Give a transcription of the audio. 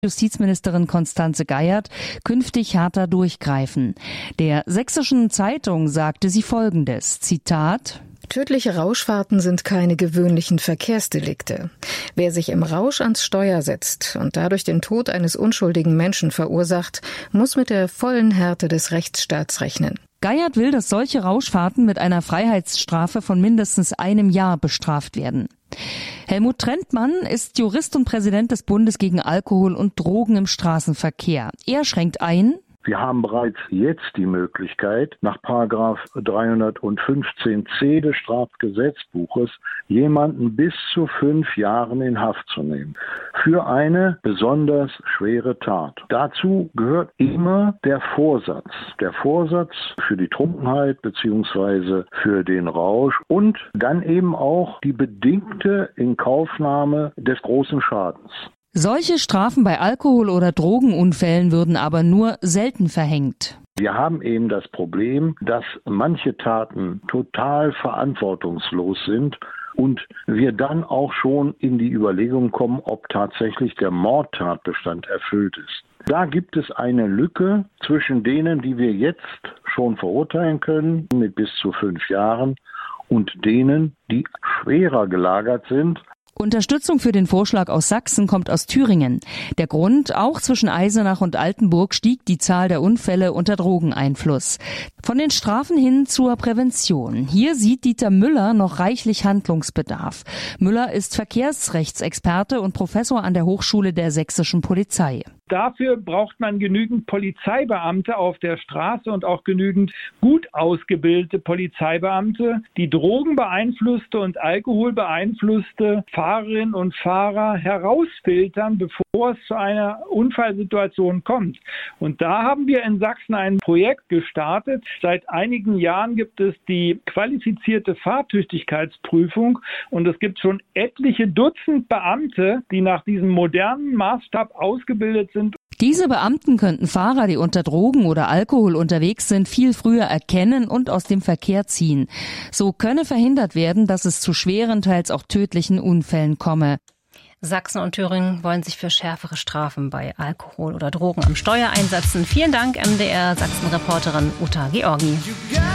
Justizministerin Constanze Geiert künftig härter durchgreifen. Der Sächsischen Zeitung sagte sie Folgendes, Zitat: Tödliche Rauschfahrten sind keine gewöhnlichen Verkehrsdelikte. Wer sich im Rausch ans Steuer setzt und dadurch den Tod eines unschuldigen Menschen verursacht, muss mit der vollen Härte des Rechtsstaats rechnen. Geiert will, dass solche Rauschfahrten mit einer Freiheitsstrafe von mindestens 1 Jahr bestraft werden. Helmut Trentmann ist Jurist und Präsident des Bundes gegen Alkohol und Drogen im Straßenverkehr. Er schränkt ein: Wir haben bereits jetzt die Möglichkeit, nach § 315c des Strafgesetzbuches jemanden bis zu 5 Jahren in Haft zu nehmen. Für eine besonders schwere Tat. Dazu gehört immer der Vorsatz. Der Vorsatz für die Trunkenheit bzw. für den Rausch und dann eben auch die bedingte Inkaufnahme des großen Schadens. Solche Strafen bei Alkohol- oder Drogenunfällen würden aber nur selten verhängt. Wir haben eben das Problem, dass manche Taten total verantwortungslos sind und wir dann auch schon in die Überlegung kommen, ob tatsächlich der Mordtatbestand erfüllt ist. Da gibt es eine Lücke zwischen denen, die wir jetzt schon verurteilen können, mit bis zu 5 Jahren, und denen, die schwerer gelagert sind. Unterstützung für den Vorschlag aus Sachsen kommt aus Thüringen. Der Grund: Auch zwischen Eisenach und Altenburg stieg die Zahl der Unfälle unter Drogeneinfluss. Von den Strafen hin zur Prävention. Hier sieht Dieter Müller noch reichlich Handlungsbedarf. Müller ist Verkehrsrechtsexperte und Professor an der Hochschule der Sächsischen Polizei. Dafür braucht man genügend Polizeibeamte auf der Straße und auch genügend gut ausgebildete Polizeibeamte, die drogenbeeinflusste und alkoholbeeinflusste Fahrerinnen und Fahrer herausfiltern, bevor es zu einer Unfallsituation kommt. Und da haben wir in Sachsen ein Projekt gestartet. Seit einigen Jahren gibt es die qualifizierte Fahrtüchtigkeitsprüfung und es gibt schon etliche Dutzend Beamte, die nach diesem modernen Maßstab ausgebildet sind. Diese Beamten könnten Fahrer, die unter Drogen oder Alkohol unterwegs sind, viel früher erkennen und aus dem Verkehr ziehen. So könne verhindert werden, dass es zu schweren, teils auch tödlichen Unfällen komme. Sachsen und Thüringen wollen sich für schärfere Strafen bei Alkohol oder Drogen am Steuer einsetzen. Vielen Dank, MDR Sachsen-Reporterin Uta Georgi.